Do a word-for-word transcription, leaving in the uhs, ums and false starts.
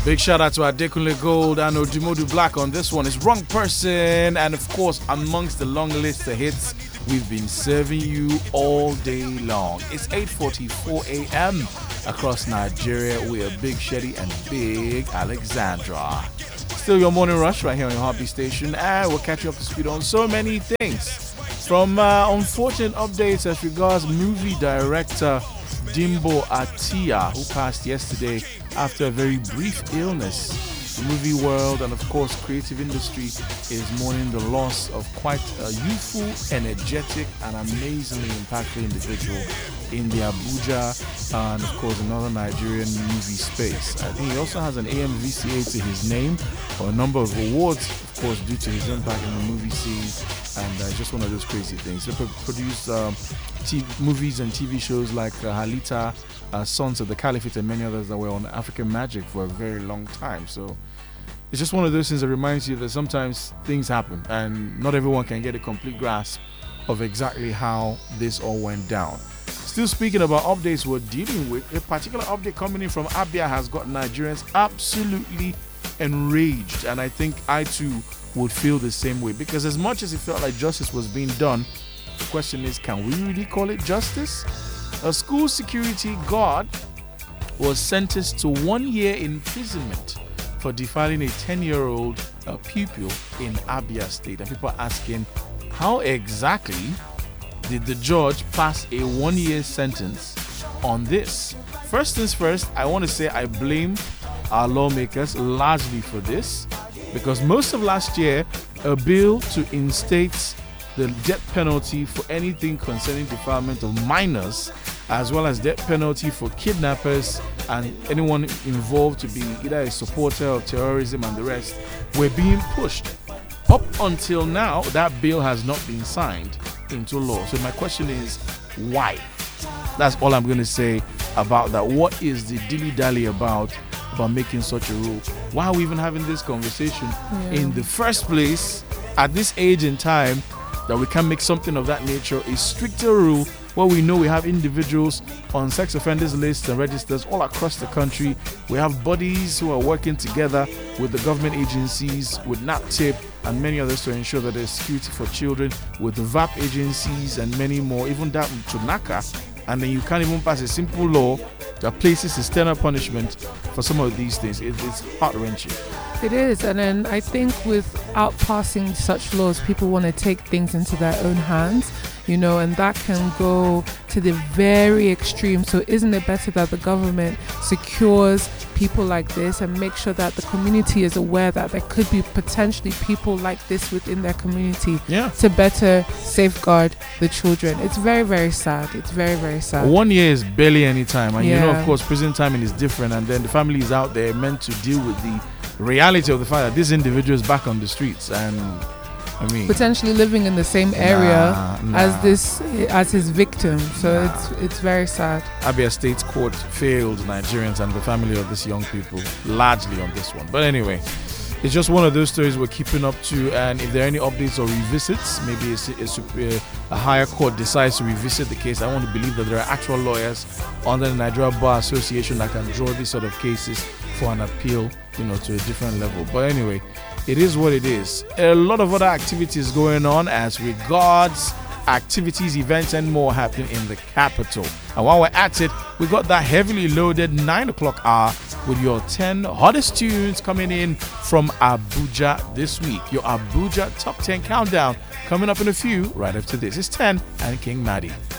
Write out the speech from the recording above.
Big shout out to Adekunle Gold and Odimodu Black on this one. It's Wrong Person, and of course, amongst the long list of hits we've been serving you all day long. It's eight forty-four a.m. across Nigeria. We are Big Shetty and Big Alexandra. Still your morning rush right here on your Heartbeat station, and we'll catch you up to speed on so many things. From uh, unfortunate updates as regards movie director Dimbo Atia, who passed yesterday after a very brief illness. The movie world and, of course, creative industry is mourning the loss of quite a youthful, energetic, and amazingly impactful individual in the Abuja and, of course, another Nigerian movie space. I think he also has an A M V C A to his name, or a number of awards, of course, due to his impact in the movie scene. And uh, just one of those crazy things. They produced um, T V, movies and T V shows like uh, Halita, uh, Sons of the Caliphate, and many others that were on African Magic for a very long time. So it's just one of those things that reminds you that sometimes things happen and not everyone can get a complete grasp of exactly how this all went down. Still speaking about updates we're dealing with, a particular update coming in from Abia has got Nigerians absolutely enraged, and I think I too would feel the same way, because as much as it felt like justice was being done, the question is, can we really call it justice? A school security guard was sentenced to one year imprisonment for defiling a ten-year-old uh, pupil in Abia State, and people are asking, how exactly did the judge pass a one-year sentence on this? First things first, I want to say I blame our lawmakers largely for this, because most of last year, a bill to instate the death penalty for anything concerning defilement of minors, as well as death penalty for kidnappers and anyone involved to be either a supporter of terrorism and the rest, were being pushed. Up until now, that bill has not been signed into law. So my question is, why? That's all I'm going to say about that. What is the dilly-dally about about making such a rule? Why are we even having this conversation yeah. in the first place at this age and time, that we can make something of that nature a stricter rule, where we know we have individuals on sex offenders lists and registers all across the country. We have bodies who are working together with the government agencies, with NAPTIP and many others to ensure that there's security for children, with the V A P agencies and many more, even that to NACA. And then you can't even pass a simple law that places external punishment for some of these things. It, it's heart-wrenching. It is, and then I think without passing such laws, people want to take things into their own hands, you know, and that can go to the very extreme. So isn't it better that the government secures people like this and make sure that the community is aware that there could be potentially people like this within their community yeah. to better safeguard the children? It's very, very sad. It's very, very sad. One year is barely any time. And yeah. you know, of course, prison timing is different. And then the family is out there meant to deal with the reality of the fact that this individual is back on the streets and I mean potentially living in the same area nah, nah. as this as his victim. So nah. it's it's very sad. Abia State Court failed Nigerians and the family of these young people largely on this one. But anyway, it's just one of those stories we're keeping up to, and if there are any updates or revisits, maybe a, a, a higher court decides to revisit the case, I want to believe that there are actual lawyers under the Nigeria Bar Association that can draw these sort of cases for an appeal, you know, to a different level. But anyway, it is what it is. A lot of other activities going on as regards activities, events, and more happening in the capital. And while we're at it, we got that heavily loaded nine o'clock hour with your ten hottest tunes coming in from Abuja this week. Your Abuja Top ten Countdown coming up in a few right after this. It's ten and King Maddie.